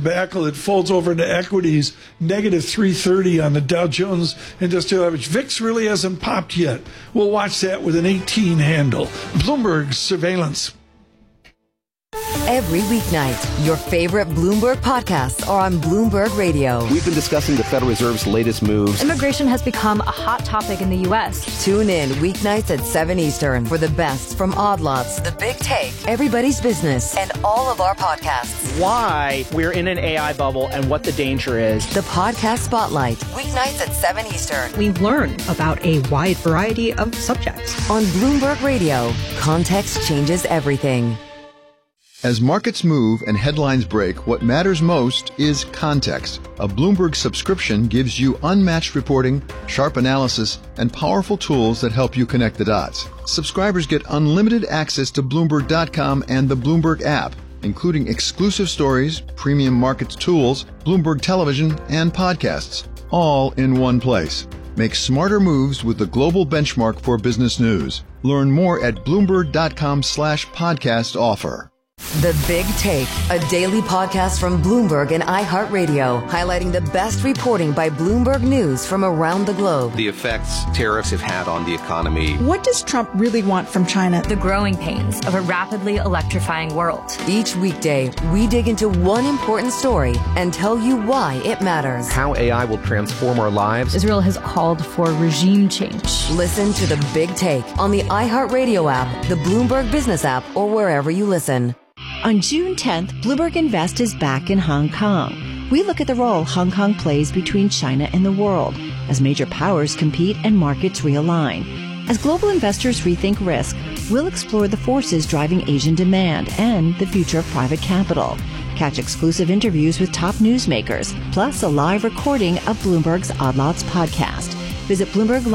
debacle, it folds over into equities, negative 330 on the Dow Jones Industrial Average. VIX really hasn't popped yet. We'll watch that with an 18 handle. Bloomberg surveillance. Every weeknight, your favorite Bloomberg podcasts are on Bloomberg Radio. We've been discussing the Federal Reserve's latest moves. Immigration has become a hot topic in the U.S. Tune in weeknights at 7 Eastern for the best from Odd Lots, The Big Take, Everybody's Business, and all of our podcasts. Why we're in an AI bubble and what the danger is. The Podcast Spotlight, weeknights at 7 Eastern. We learn about a wide variety of subjects. On Bloomberg Radio, context changes everything. As markets move and headlines break, what matters most is context. A Bloomberg subscription gives you unmatched reporting, sharp analysis, and powerful tools that help you connect the dots. Subscribers get unlimited access to Bloomberg.com and the Bloomberg app, including exclusive stories, premium markets tools, Bloomberg television, and podcasts, all in one place. Make smarter moves with the global benchmark for business news. Learn more at Bloomberg.com/podcast offer. The Big Take, a daily podcast from Bloomberg and iHeartRadio, highlighting the best reporting by Bloomberg News from around the globe. The effects tariffs have had on the economy. What does Trump really want from China? The growing pains of a rapidly electrifying world. Each weekday, we dig into one important story and tell you why it matters. How AI will transform our lives. Israel has called for regime change. Listen to The Big Take on the iHeartRadio app, the Bloomberg Business app, or wherever you listen. On June 10th, Bloomberg Invest is back in Hong Kong. We look at the role Hong Kong plays between China and the world as major powers compete and markets realign. As global investors rethink risk, we'll explore the forces driving Asian demand and the future of private capital. Catch exclusive interviews with top newsmakers, plus a live recording of Bloomberg's Odd Lots podcast. Visit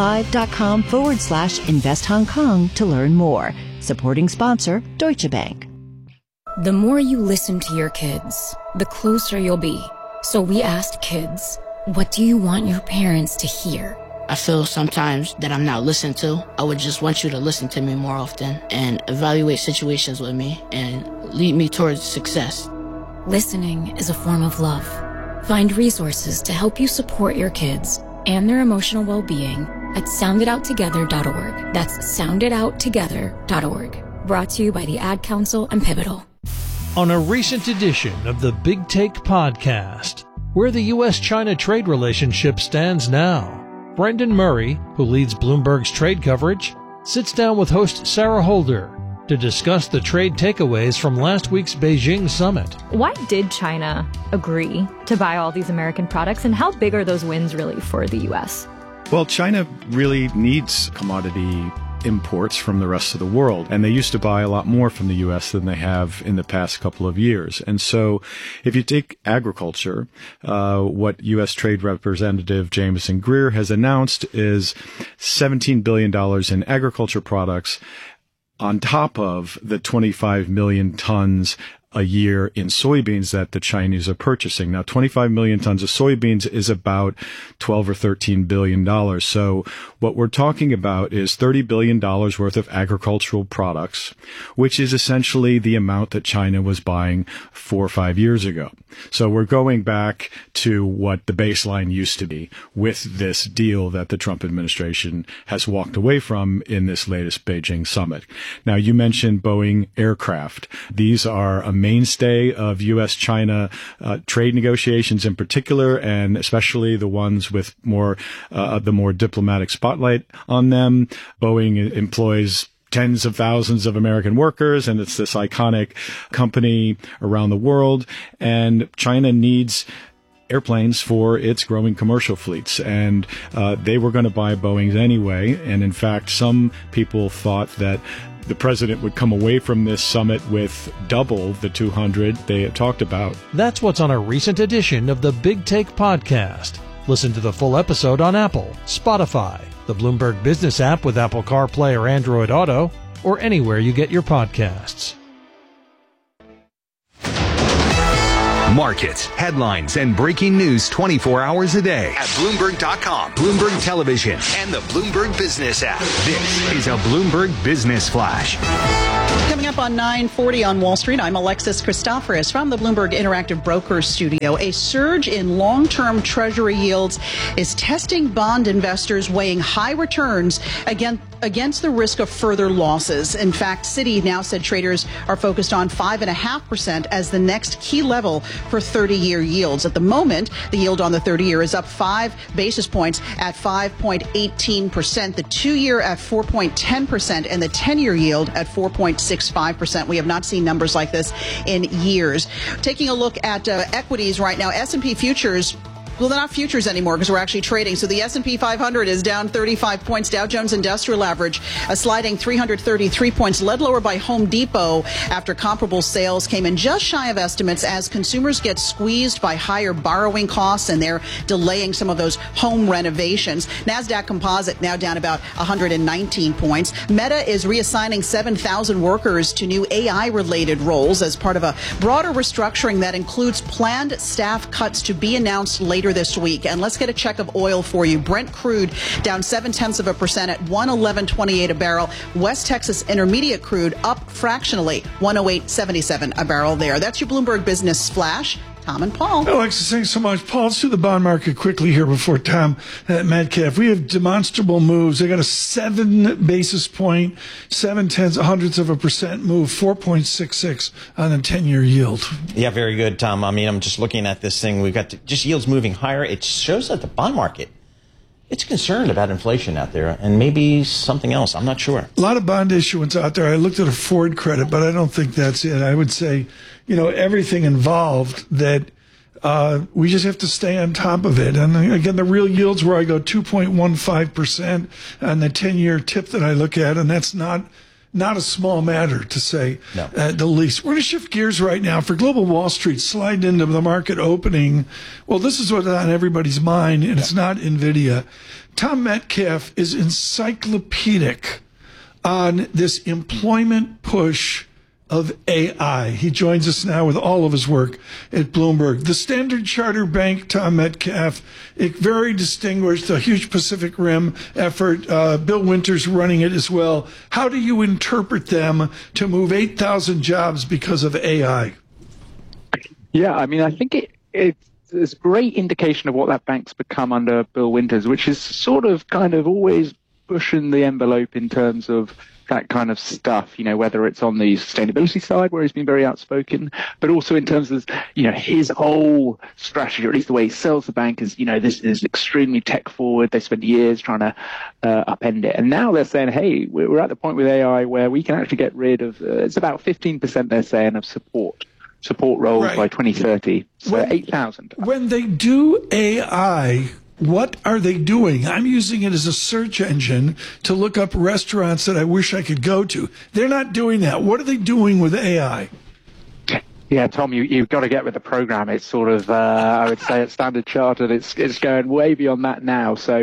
BloombergLive.com/Invest Hong Kong to learn more. Supporting sponsor, Deutsche Bank. The more you listen to your kids, the closer you'll be. So we asked kids, what do you want your parents to hear? I feel sometimes that I'm not listened to. I would just want you to listen to me more often and evaluate situations with me and lead me towards success. Listening is a form of love. Find resources to help you support your kids and their emotional well-being at sounditouttogether.org. That's sounditouttogether.org. Brought to you by the Ad Council and Pivotal. On a recent edition of the Big Take podcast, where the U.S.-China trade relationship stands now, Brendan Murray, who leads Bloomberg's trade coverage, sits down with host Sarah Holder to discuss the trade takeaways from last week's Beijing summit. Why did China agree to buy all these American products, and how big are those wins really for the U.S.? Well, China really needs commodity imports from the rest of the world. And they used to buy a lot more from the U.S. than they have in the past couple of years. And so if you take agriculture, what U.S. Trade Representative Jameson Greer has announced is $17 billion in agriculture products on top of the 25 million tons a year in soybeans that the Chinese are purchasing. Now, 25 million tons of soybeans is about $12 or $13 billion. So what we're talking about is $30 billion worth of agricultural products, which is essentially the amount that China was buying 4 or 5 years ago. So we're going back to what the baseline used to be with this deal that the Trump administration has walked away from in this latest Beijing summit. Now, you mentioned Boeing aircraft. These are a mainstay of U.S.-China trade negotiations in particular, and especially the ones with the more diplomatic spotlight on them. Boeing employs tens of thousands of American workers, and it's this iconic company around the world. And China needs airplanes for its growing commercial fleets, and they were going to buy Boeings anyway. And in fact, some people thought that the president would come away from this summit with double the 200 they had talked about. That's what's on a recent edition of the Big Take podcast. Listen to the full episode on Apple, Spotify, the Bloomberg Business app with Apple CarPlay or Android Auto, or anywhere you get your podcasts. Markets updates, headlines, and breaking news 24 hours a day at Bloomberg.com, Bloomberg Television, and the Bloomberg Business app. This is a Bloomberg Business Flash. Coming up on 9:40 on Wall Street, I'm Alexis Christoforous from the Bloomberg Interactive Brokers studio. A surge in long-term Treasury yields is testing bond investors weighing high returns against the risk of further losses. In fact, Citi now said traders are focused on 5.5% as the next key level for 30-year yields. At the moment, the yield on the 30-year is up 5 basis points at 5.18%, the 2-year at 4.10%, and the 10-year yield at 4.65%. We have not seen numbers like this in years. Taking a look at equities right now, S&P futures. Well, they're not futures anymore because we're actually trading. So the S&P 500 is down 35 points. Dow Jones Industrial Average sliding 333 points, led lower by Home Depot after comparable sales came in just shy of estimates as consumers get squeezed by higher borrowing costs and they're delaying some of those home renovations. NASDAQ Composite now down about 119 points. Meta is reassigning 7,000 workers to new AI-related roles as part of a broader restructuring that includes planned staff cuts to be announced later this week. And let's get a check of oil for you. Brent crude down 0.7% at $111.28 a barrel. West Texas Intermediate crude up fractionally, $108.77 a barrel there. That's your Bloomberg Business Flash. Tom and Paul. Alexis, thanks so much. Paul, let's do the bond market quickly here before Tom Metcalf. We have demonstrable moves. They got a 7 basis point, 0.7% move, 4.66 on a 10-year yield. Yeah, very good, Tom. I mean, I'm just looking at this thing. We've got just yields moving higher. It shows that the bond market, it's concerned about inflation out there and maybe something else. I'm not sure. A lot of bond issuance out there. I looked at a Ford credit, but I don't think that's it. I would say, everything involved that we just have to stay on top of it. And again, the real yields where I go 2.15% on the 10-year tip that I look at, and that's not a small matter to say the least. We're going to shift gears right now for Global Wall Street, slide into the market opening. Well, this is what's on everybody's mind, and it's not NVIDIA. Tom Metcalf is encyclopedic on this employment push of AI. He joins us now with all of his work at Bloomberg. The Standard Chartered Bank, Tom Metcalf, very distinguished, a huge Pacific Rim effort. Bill Winters running it as well. How do you interpret them to move 8,000 jobs because of AI? Yeah, I mean, I think it's a great indication of what that bank's become under Bill Winters, which is sort of kind of always pushing the envelope in terms of that kind of stuff, whether it's on the sustainability side where he's been very outspoken, but also in terms of, his whole strategy, or at least the way he sells the bank is, this is extremely tech forward. They spent years trying to upend it. And now they're saying, hey, we're at the point with AI where we can actually get rid of, it's about 15% they're saying of support roles by 2030. So 8,000. When they do AI, what are they doing? I'm using it as a search engine to look up restaurants that I wish I could go to. They're not doing that. What are they doing with AI? Yeah, Tom, you've got to get with the program. It's sort of, I would say at Standard Chartered, it's going way beyond that now. So,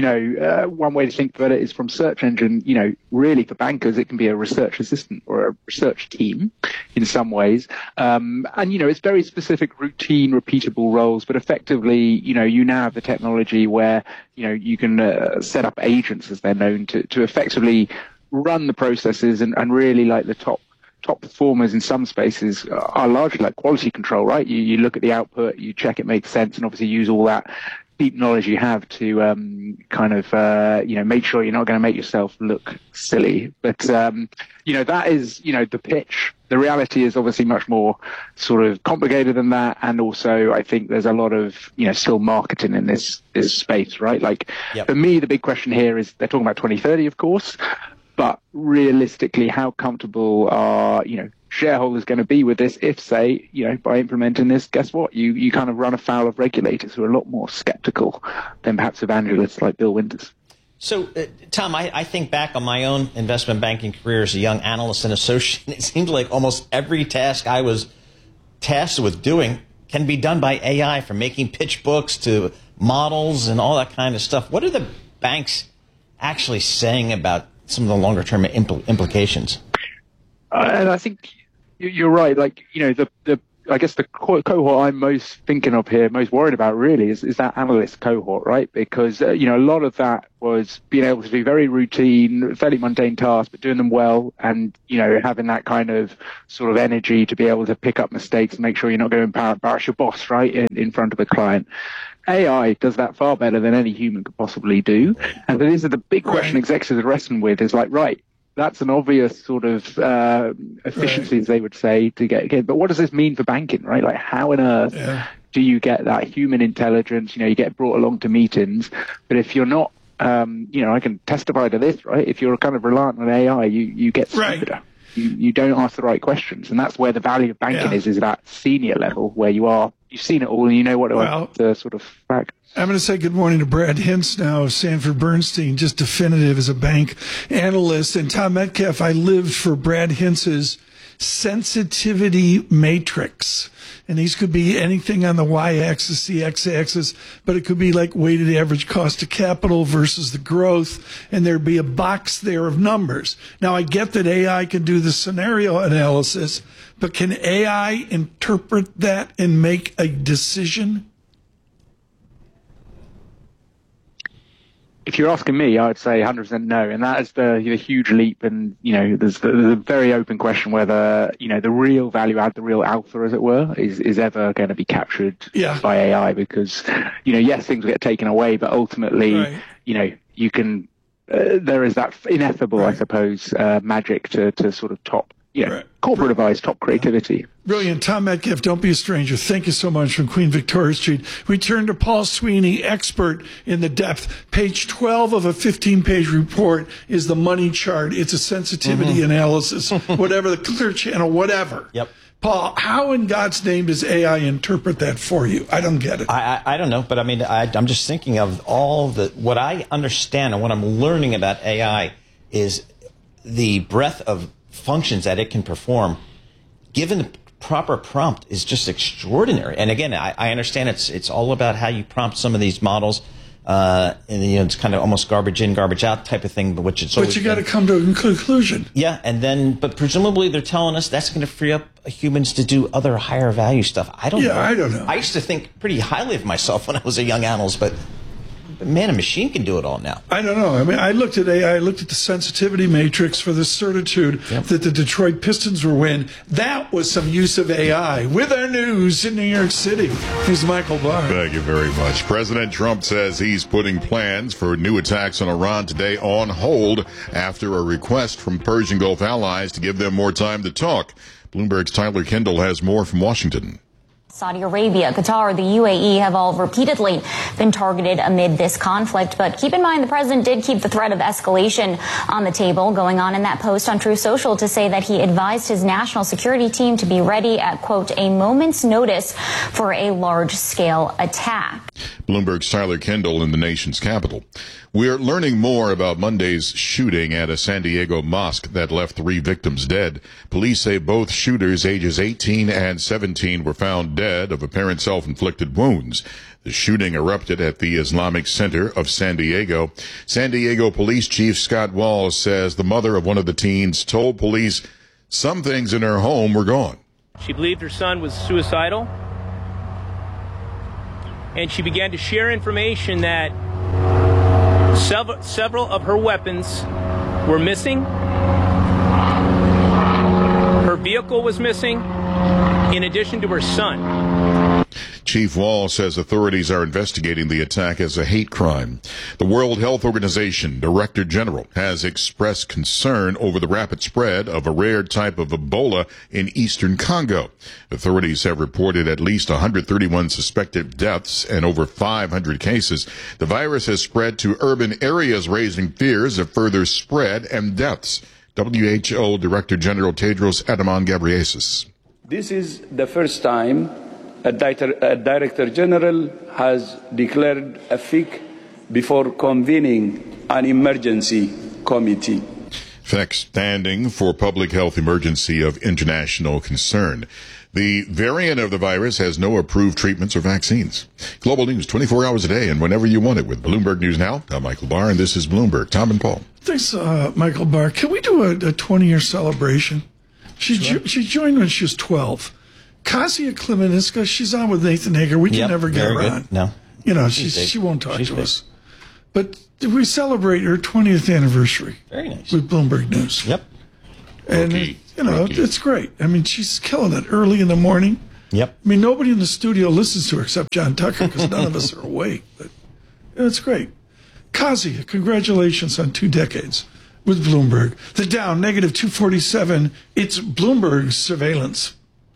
one way to think about it is from search engine, really for bankers, it can be a research assistant or a research team in some ways. And, it's very specific, routine, repeatable roles, but effectively, you now have the technology where, you can set up agents, as they're known, to effectively run the processes and really like the top performers in some spaces are largely like quality control, right? You look at the output, you check it makes sense, and obviously use all that deep knowledge you have to make sure you're not going to make yourself look silly. But that is the pitch. The reality is obviously much more sort of complicated than that, and also I think there's a lot of still marketing in this space, right? Like for me, the big question here is they're talking about 2030, of course. But realistically, how comfortable are, shareholders going to be with this if, say, by implementing this, guess what? You kind of run afoul of regulators who are a lot more skeptical than perhaps evangelists like Bill Winters. So, Tom, I think back on my own investment banking career as a young analyst and associate. It seemed like almost every task I was tasked with doing can be done by AI, from making pitch books to models and all that kind of stuff. What are the banks actually saying about some of the longer term implications? And I think you're right. Like, the I guess the cohort I'm most thinking of here, most worried about really is that analyst cohort, right? Because, a lot of that was being able to do very routine, fairly mundane tasks, but doing them well and, having that kind of sort of energy to be able to pick up mistakes and make sure you're not going to embarrass your boss, right, in front of a client. AI does that far better than any human could possibly do. And this is the big question executives are wrestling with is like, right, that's an obvious sort of efficiencies, they would say, to get. But what does this mean for banking, right? Like, how on earth do you get that human intelligence? You get brought along to meetings, but if you're not, I can testify to this, right? If you're kind of reliant on AI, you get stupider. You don't ask the right questions, and that's where the value of banking is that senior level where you've seen it all and you know what to sort of flag. I'm going to say good morning to Brad Hintz now of Sanford Bernstein, just definitive as a bank analyst. And Tom Metcalf, I lived for Brad Hintz's sensitivity matrix. And these could be anything on the y-axis, the x-axis, but it could be like weighted average cost of capital versus the growth, and there'd be a box there of numbers. Now, I get that AI can do the scenario analysis, but can AI interpret that and make a decision? If you're asking me, I would say 100% no, and that is the huge leap. And there's a very open question whether the real value add, the real alpha, as it were, is ever going to be captured by AI. Because yes, things will get taken away, but ultimately, you can. There is that ineffable, I suppose, magic to sort of top. Corporate advice, top creativity. Brilliant. Tom Metcalf, don't be a stranger. Thank you so much from Queen Victoria Street. We turn to Paul Sweeney, expert in the depth. Page 12 of a 15-page report is the money chart. It's a sensitivity analysis, whatever, the Clear Channel, whatever. Yep. Paul, how in God's name does AI interpret that for you? I don't get it. I don't know, but I mean, I'm just thinking of what I understand and what I'm learning about AI is the breadth of functions that it can perform, given the proper prompt, is just extraordinary. And again, I understand it's all about how you prompt some of these models, and it's kind of almost garbage in, garbage out type of thing. But you got to come to a conclusion. Yeah, but presumably they're telling us that's going to free up humans to do other higher value stuff. I don't know. I don't know. I used to think pretty highly of myself when I was a young analyst, but man, a machine can do it all now. I don't know. I mean, I looked at AI, I looked at the sensitivity matrix for the certitude that the Detroit Pistons were win. That was some use of AI. With our news in New York City, here's Michael Barr. Thank you very much. President Trump says he's putting plans for new attacks on Iran today on hold after a request from Persian Gulf allies to give them more time to talk. Bloomberg's Tyler Kendall has more from Washington. Saudi Arabia, Qatar, the UAE have all repeatedly been targeted amid this conflict. But keep in mind, the president did keep the threat of escalation on the table, going on in that post on Truth Social to say that he advised his national security team to be ready at, quote, a moment's notice for a large-scale attack. Bloomberg's Tyler Kendall in the nation's capital. We're learning more about Monday's shooting at a San Diego mosque that left 3 victims dead. Police say both shooters, ages 18 and 17, were found dead of apparent self-inflicted wounds. The shooting erupted at the Islamic Center of San Diego. San Diego Police Chief Scott Walls says the mother of one of the teens told police some things in her home were gone. She believed her son was suicidal, and she began to share information that several of her weapons were missing. Her vehicle was missing, in addition to her son. Chief Wall says authorities are investigating the attack as a hate crime. The World Health Organization Director General has expressed concern over the rapid spread of a rare type of Ebola in eastern Congo. Authorities have reported at least 131 suspected deaths and over 500 cases. The virus has spread to urban areas, raising fears of further spread and deaths. WHO Director General Tedros Adhanom Ghebreyesus. This is the first time a Director General has declared a FIC before convening an emergency committee. FIC standing for Public Health Emergency of International Concern. The variant of the virus has no approved treatments or vaccines. Global news 24 hours a day and whenever you want it with Bloomberg News Now. I'm Michael Barr, and this is Bloomberg. Tom and Paul. Thanks, Michael Barr. Can we do a 20-year celebration? She joined when she was 12. Kasia Klemeniska, she's on with Nathan Hager. We can never get her on. No. You know, she won't talk to us. But we celebrate her 20th anniversary. Very nice. With Bloomberg News. Yep. And, it's great. I mean, she's killing it early in the morning. Yep. I mean, nobody in the studio listens to her except John Tucker because none of us are awake. But it's great. Kazi, congratulations on 2 decades with Bloomberg. The Dow, negative 247. It's Bloomberg's surveillance.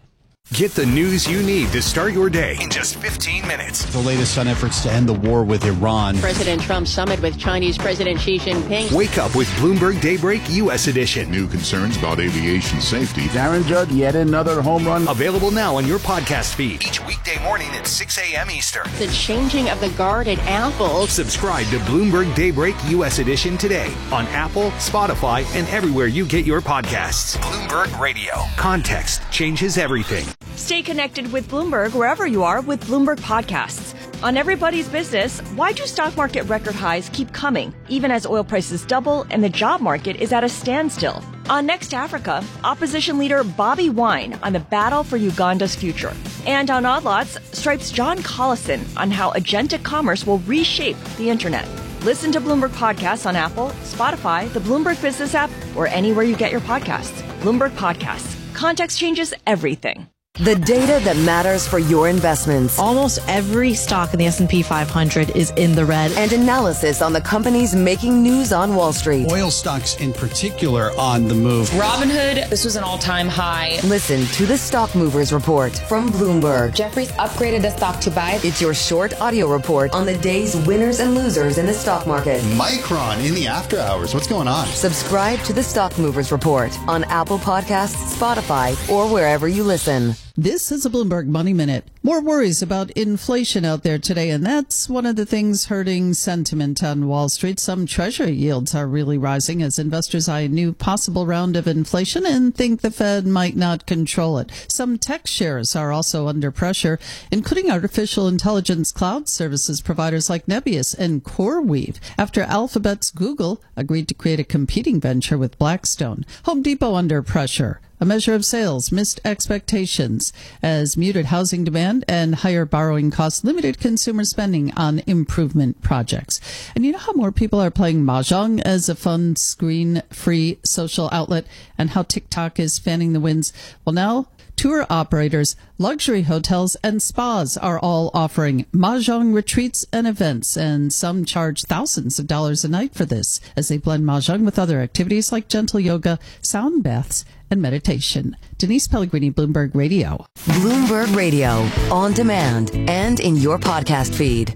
Get the news you need to start your day in just 15 minutes. The latest on efforts to end the war with Iran. President Trump's summit with Chinese President Xi Jinping. Wake up with Bloomberg Daybreak U.S. Edition. New concerns about aviation safety. Darren Judd, yet another home run. Available now on your podcast feed. Each weekday morning at 6 a.m. Eastern. The changing of the guard at Apple. Subscribe to Bloomberg Daybreak U.S. Edition today on Apple, Spotify, and everywhere you get your podcasts. Bloomberg Radio. Context changes everything. Stay connected with Bloomberg wherever you are with Bloomberg Podcasts. On Everybody's Business, why do stock market record highs keep coming, even as oil prices double and the job market is at a standstill? On Next Africa, opposition leader Bobby Wine on the battle for Uganda's future. And on Odd Lots, Stripe's John Collison on how agentic commerce will reshape the internet. Listen to Bloomberg Podcasts on Apple, Spotify, the Bloomberg Business app, or anywhere you get your podcasts. Bloomberg Podcasts. Context changes everything. The data that matters for your investments. Almost every stock in the S&P 500 is in the red. And analysis on the companies making news on Wall Street. Oil stocks in particular on the move. Robinhood, this was an all-time high. Listen to the Stock Movers Report from Bloomberg. Jefferies upgraded the stock to buy. It's your short audio report on the day's winners and losers in the stock market. Micron in the after hours. What's going on? Subscribe to the Stock Movers Report on Apple Podcasts, Spotify, or wherever you listen. This is a Bloomberg Money Minute. More worries about inflation out there today, and that's one of the things hurting sentiment on Wall Street. Some Treasury yields are really rising as investors eye a new possible round of inflation and think the Fed might not control it. Some tech shares are also under pressure, including artificial intelligence cloud services providers like Nebius and CoreWeave, after Alphabet's Google agreed to create a competing venture with Blackstone. Home Depot under pressure. A measure of sales missed expectations as muted housing demand and higher borrowing costs limited consumer spending on improvement projects. And you know how more people are playing Mahjong as a fun, screen-free social outlet, and how TikTok is fanning the winds? Well, now tour operators, luxury hotels, and spas are all offering Mahjong retreats and events, and some charge thousands of dollars a night for this as they blend Mahjong with other activities like gentle yoga, sound baths, and meditation. Denise Pellegrini, Bloomberg Radio. Bloomberg Radio, on demand and in your podcast feed.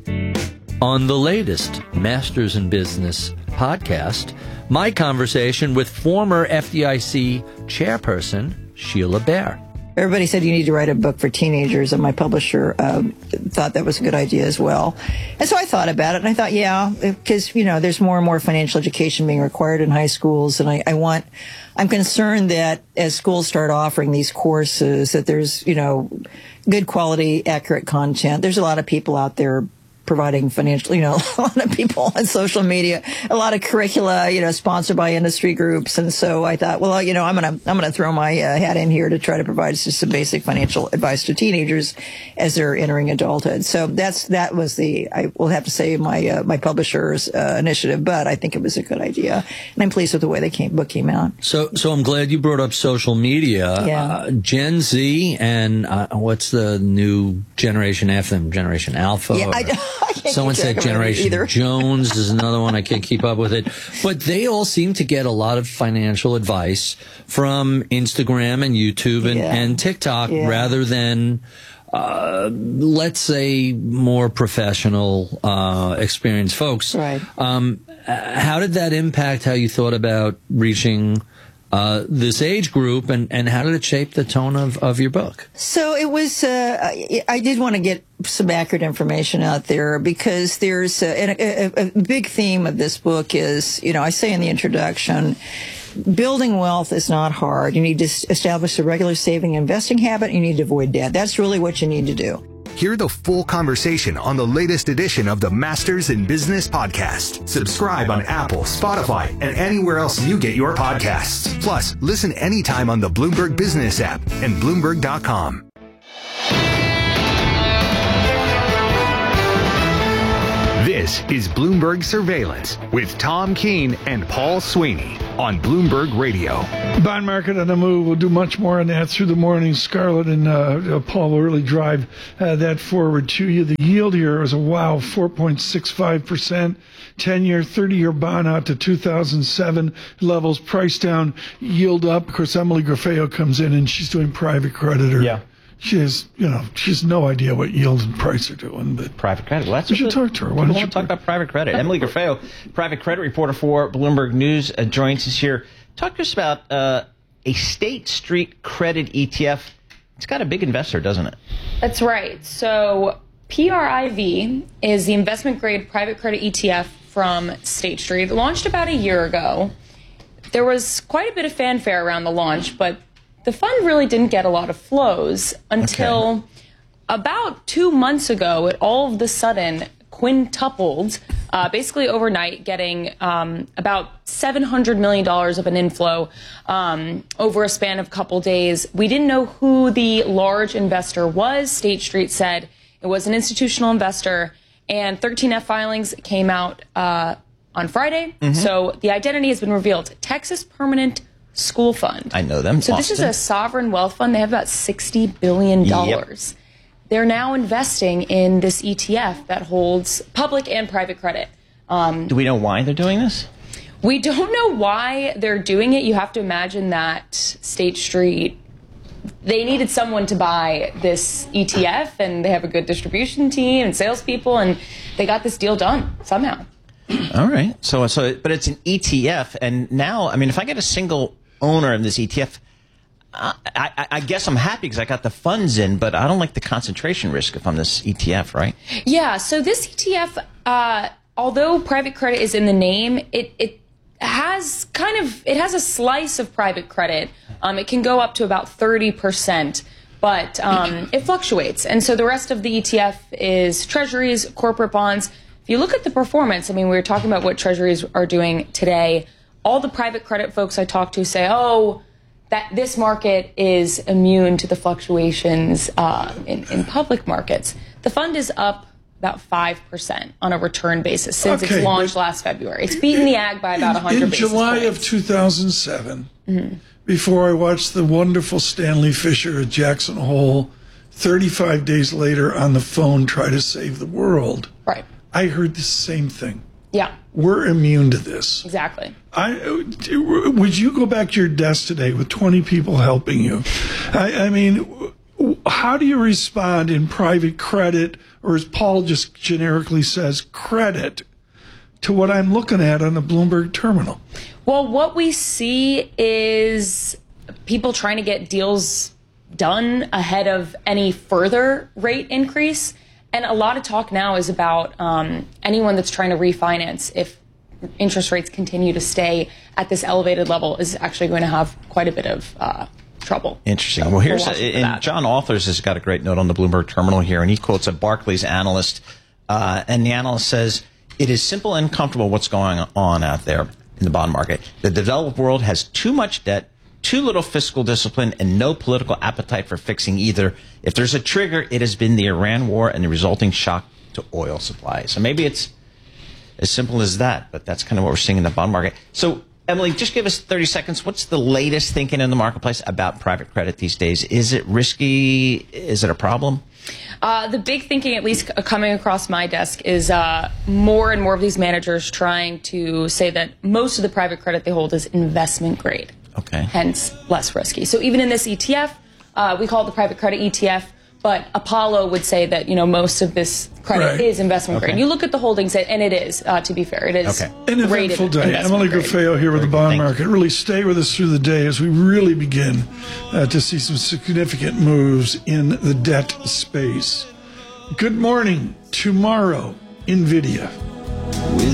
On the latest Masters in Business podcast, my conversation with former FDIC chairperson Sheila Bair. Everybody said you need to write a book for teenagers, and my publisher thought that was a good idea as well. And so I thought about it, and I thought, yeah, because, there's more and more financial education being required in high schools, and I'm concerned that as schools start offering these courses, that there's, good quality, accurate content. There's a lot of people out there providing financial, a lot of people on social media, a lot of curricula, sponsored by industry groups. And so I thought, well, I'm going to throw my hat in here to try to provide just some basic financial advice to teenagers as they're entering adulthood. So that was I will have to say my publisher's initiative, but I think it was a good idea. And I'm pleased with the way the book came out. So I'm glad you brought up social media. Yeah. Gen Z and what's the new generation after them? Generation Alpha? Yeah, Someone said Generation Jones is another one. I can't keep up with it. But they all seem to get a lot of financial advice from Instagram and YouTube and TikTok rather than, let's say, more professional, experienced folks. Right. How did that impact how you thought about reaching this age group, and how did it shape the tone of your book? So it was, I did want to get some accurate information out there because there's a big theme of this book is, I say in the introduction, building wealth is not hard. You need to establish a regular saving and investing habit. You need to avoid debt. That's really what you need to do. Hear the full conversation on the latest edition of the Masters in Business podcast. Subscribe on Apple, Spotify, and anywhere else you get your podcasts. Plus, listen anytime on the Bloomberg Business app and Bloomberg.com. This is Bloomberg Surveillance with Tom Keene and Paul Sweeney on Bloomberg Radio. Bond market on the move. We'll do much more on that through the morning. Scarlett and Paul will really drive that forward to you. The yield here is a wow, 4.65%. 10-year, 30-year bond out to 2007 levels. Price down, yield up. Of course, Emily Grafeo comes in and she's doing private credit. Yeah. She has, she has no idea what yield and price are doing. But private credit. Well, we should talk to her. Why don't you talk about private credit? Emily Grafeo, private credit reporter for Bloomberg News, joins us here. Talk to us about a State Street credit ETF. It's got a big investor, doesn't it? That's right. So PRIV is the investment grade private credit ETF from State Street. It launched about a year ago. There was quite a bit of fanfare around the launch, but the fund really didn't get a lot of flows until about 2 months ago. It all of a sudden quintupled, basically overnight, getting about $700 million of an inflow over a span of a couple days. We didn't know who the large investor was. State Street said it was an institutional investor, and 13F filings came out on Friday. Mm-hmm. So the identity has been revealed. Texas Permanent School Fund. I know them. So Austin. This is a sovereign wealth fund. They have about $60 billion. Yep. They're now investing in this ETF that holds public and private credit. Do we know why they're doing this? We don't know why they're doing it. You have to imagine that State Street, they needed someone to buy this ETF, and they have a good distribution team and salespeople, and they got this deal done somehow. All right. So, but it's an ETF, and now, I mean, if I get a single owner of this ETF, I guess I'm happy because I got the funds in, but I don't like the concentration risk if I'm this ETF, right? Yeah. So this ETF, although private credit is in the name, it has a slice of private credit. It can go up to about 30%, but it fluctuates. And so the rest of the ETF is treasuries, corporate bonds. If you look at the performance, I mean, we were talking about what treasuries are doing today. All the private credit folks I talk to say, that this market is immune to the fluctuations in public markets. The fund is up about 5% on a return basis since its launch last February. It's beaten the ag by about 100 basis points. In July of 2007, before I watched the wonderful Stanley Fischer at Jackson Hole, 35 days later on the phone try to save the world. Right. I heard the same thing. Yeah. We're immune to this. Exactly. Would you go back to your desk today with 20 people helping you? I mean, how do you respond in private credit, or as Paul just generically says, credit, to what I'm looking at on the Bloomberg terminal? Well, what we see is people trying to get deals done ahead of any further rate increase. And a lot of talk now is about anyone that's trying to refinance, if interest rates continue to stay at this elevated level, is actually going to have quite a bit of trouble. Interesting. So well, here's John Authors has got a great note on the Bloomberg terminal here, and he quotes a Barclays analyst, and the analyst says, "It is simple and comfortable what's going on out there in the bond market. The developed world has too much debt, too little fiscal discipline, and no political appetite for fixing either. If there's a trigger, it has been the Iran war and the resulting shock to oil supplies." So maybe it's as simple as that, but that's kind of what we're seeing in the bond market. So, Emily, just give us 30 seconds. What's the latest thinking in the marketplace about private credit these days? Is it risky? Is it a problem? The big thinking, at least coming across my desk, is more and more of these managers trying to say that most of the private credit they hold is investment grade. Okay. Hence, less risky. So even in this ETF, we call it the private credit ETF, but Apollo would say that, most of this credit is investment grade. You look at the holdings, and it is, to be fair, it is an eventful day. Emily Grafeo here with the bond market. Really stay with us through the day as we really begin to see some significant moves in the debt space. Good morning. Tomorrow, NVIDIA.